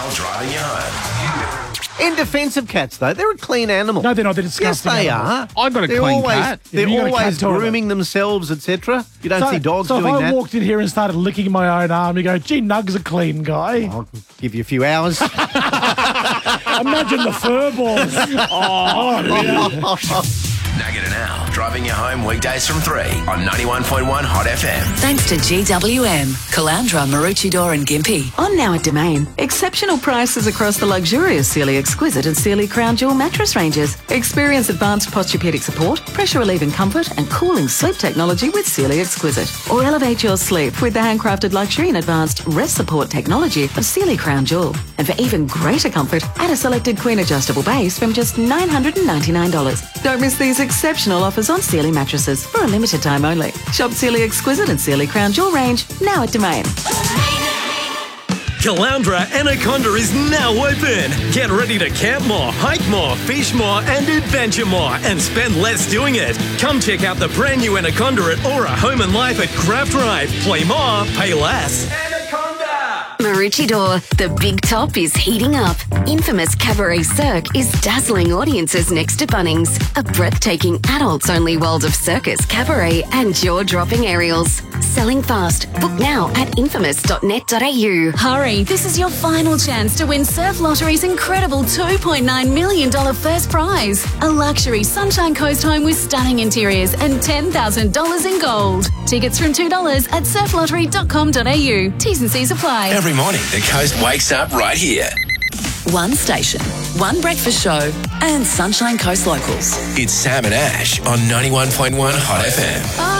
Now driving you home. In defence of cats, though, they're a clean animal. No, they're not. They're Yes, disgusting they animals. are. I've got a They're clean always, cat. They're You got a cat always toilet. grooming themselves, etc. You don't see dogs so doing if I that. walked in here and started licking my own arm, you go, gee, Nug's a clean guy. I'll give you a few hours. Imagine the fur balls. Nugget and Al, driving you home weekdays from 3 on 91.1 Hot FM. Thanks to GWM, Caloundra, Maroochydore and Gympie. On now at Domain, exceptional prices across the luxurious Sealy Exquisite and Sealy Crown Jewel mattress ranges. Experience advanced posturepedic support, pressure relieving comfort and cooling sleep technology with Sealy Exquisite. Or elevate your sleep with the handcrafted luxury and advanced rest support technology of Sealy Crown Jewel. And for even greater comfort, add a selected queen adjustable base from just $999. Don't miss these exceptional offers on Sealy mattresses for a limited time only. Shop Sealy Exquisite and Sealy Crown Jewel range now at Domain. Caloundra Anaconda is now open. Get ready to camp more, hike more, fish more and adventure more and spend less doing it. Come check out the brand new Anaconda at Aura Home and Life at Craft Drive. Play more, pay less. Maroochydore, the big top is heating up. Infamous Cabaret Cirque is dazzling audiences next to Bunnings. A breathtaking adults-only world of circus, cabaret and jaw-dropping aerials. Selling fast. Book now at infamous.net.au. Hurry, this is your final chance to win Surf Lottery's incredible $2.9 million first prize. A luxury Sunshine Coast home with stunning interiors and $10,000 in gold. Tickets from $2 at surflottery.com.au. T's and C's apply. Every morning, the coast wakes up right here. One station, one breakfast show and Sunshine Coast locals. It's Sam and Ash on 91.1 Hot FM.